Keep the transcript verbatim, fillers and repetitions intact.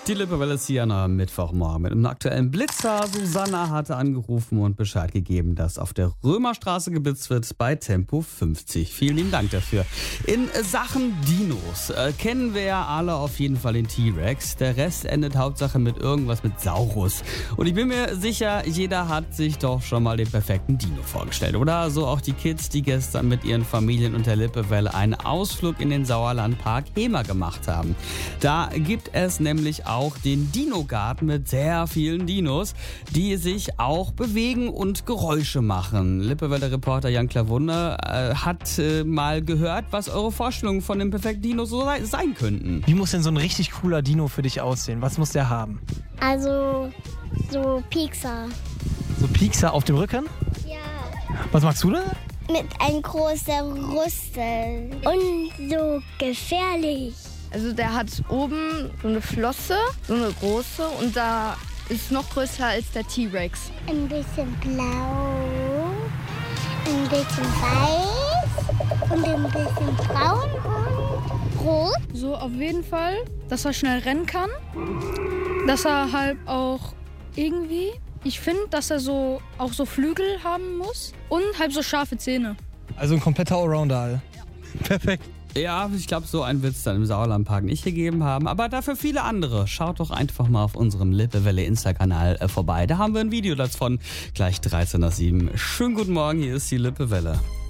Die Lippewelle ist hier am Mittwochmorgen mit einem aktuellen Blitzer. Susanna hatte angerufen und Bescheid gegeben, dass auf der Römerstraße geblitzt wird bei Tempo fünfzig. Vielen lieben Dank dafür. In Sachen Dinos äh, kennen wir ja alle auf jeden Fall den T-Rex. Der Rest endet Hauptsache mit irgendwas mit Saurus. Und ich bin mir sicher, jeder hat sich doch schon mal den perfekten Dino vorgestellt. Oder so auch die Kids, die gestern mit ihren Familien und der Lippewelle einen Ausflug in den Sauerlandpark Hemer gemacht haben. Da gibt es nämlich auch auch den Dino-Garten mit sehr vielen Dinos, die sich auch bewegen und Geräusche machen. Lippewelle-Reporter Jan Klawunde äh, hat äh, mal gehört, was eure Vorstellungen von dem perfekten Dino so sei- sein könnten. Wie muss denn so ein richtig cooler Dino für dich aussehen? Was muss der haben? Also so Piekser. So Piekser auf dem Rücken? Ja. Was magst du denn? Mit einem großen Rüssel. Und so gefährlich. Also der hat oben so eine Flosse, so eine große, und da ist noch größer als der T-Rex. Ein bisschen blau, ein bisschen weiß und ein bisschen braun und rot. So auf jeden Fall, dass er schnell rennen kann, dass er halt auch irgendwie, ich finde, dass er so auch so Flügel haben muss und halt so scharfe Zähne. Also ein kompletter Allrounder. Perfekt. Ja, ich glaube, so einen wird es dann im Sauerlandpark nicht gegeben haben, aber dafür viele andere. Schaut doch einfach mal auf unserem Lippewelle Insta-Kanal äh, vorbei. Da haben wir ein Video davon, gleich dreizehn nach sieben. Schönen guten Morgen, hier ist die Lippewelle.